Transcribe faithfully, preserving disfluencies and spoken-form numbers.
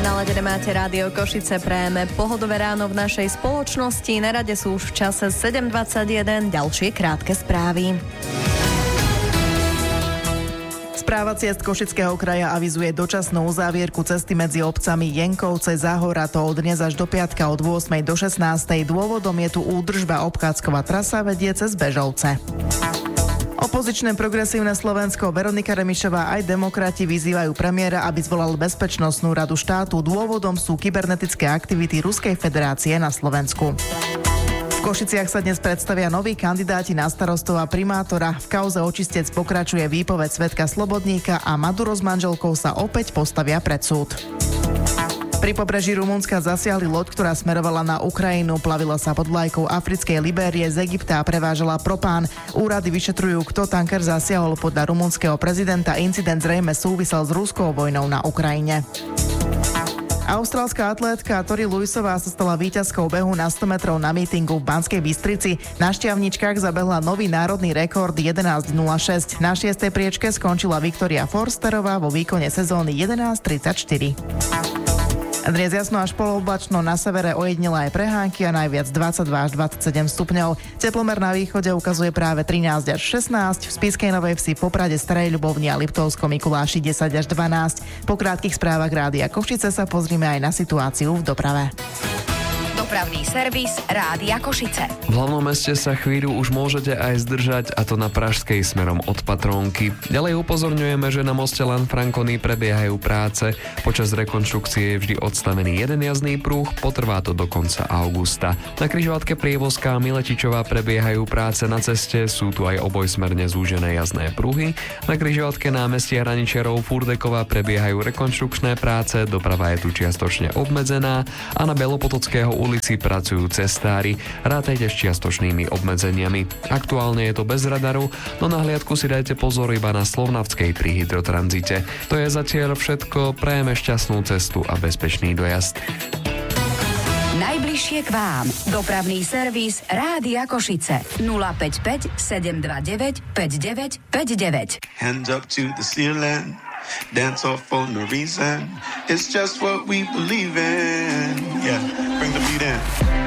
Naladené máte Rádio Košice, prejeme pohodové ráno v našej spoločnosti. Na rade sú už v čase sedem dvadsaťjeden, ďalšie krátke správy. Správa ciest Košického kraja avizuje dočasnú uzávierku cesty medzi obcami Jenkovce, Záhora, to od dnes až do piatka od ôsmej do šestnástej. Dôvodom je tu údržba, obchádzková trasa vedie cez Bežovce. Opozičné progresívne Slovensko, Veronika Remišová aj demokrati vyzývajú premiéra, aby zvolal Bezpečnostnú radu štátu. Dôvodom sú kybernetické aktivity Ruskej federácie na Slovensku. V Košiciach sa dnes predstavia noví kandidáti na starostov a primátora. V kauze očistec pokračuje výpoveď svedka Slobodníka a Maduro s manželkou sa opäť postavia pred súd. Pri pobreží Rumunska zasiahli loď, ktorá smerovala na Ukrajinu. Plavila sa pod vlajkou africkej Libérie z Egypta a prevážala propán. Úrady vyšetrujú, kto tanker zasiahol. Podľa rumunského prezidenta incident zrejme súvisel s ruskou vojnou na Ukrajine. Austrálska atlétka Tori Lewisová sa stala víťazkou behu na sto metrov na mítingu v Banskej Bystrici. Na šťavničkách zabehla nový národný rekord jedenásť nula šesť. Na šiestej priečke skončila Viktória Forsterová vo výkone sezóny jedenásť tridsaťštyri. Dnes jasno až polooblačno, na severe ojedinele aj prehánky a najviac dvadsaťdva až dvadsaťsedem stupňov. Teplomer na východe ukazuje práve trinásť až šestnásť, v Spišskej Novej Vsi, Poprade, Starej Ľubovni a Liptovskom Mikuláši desať až dvanásť. Po krátkych správach Rádia Košice sa pozrime aj na situáciu v doprave. Dopravný servis Rádia Košice. V hlavnom meste sa chvíľu už môžete aj zdržať, a to na Pražskej smerom od Patrónky. Ďalej upozorňujeme, že na moste Lanfranconi prebiehajú práce. Počas rekonštrukcie je vždy odstavený jeden jazdný pruh, potrvá to do konca augusta. Na križovatke Prievozka a Miletičová prebiehajú práce na ceste, sú tu aj obojsmerne zúžené jazdné pruhy. Na križovatke námestia Hraničiarov Furdeková prebiehajú rekonštrukčné práce, doprava je tu čiastočne obmedzená a na Belopotockého ulici pracujú cestári, rátajte s čiastočnými obmedzeniami. Aktuálne je to bez radaru, no na hliadku si dajte pozor iba na Slovnavskej pri hydrotranzite. To je zatiaľ všetko, prajeme šťastnú cestu a bezpečný dojazd. Najbližšie k vám. Dopravný servis Rádia Košice. nula päť päť sedem dva deväť päť deväť päť deväť. Hands up to the ceiling. Dance off for no reason. It's just what we believe in. Yeah, bring the beat in.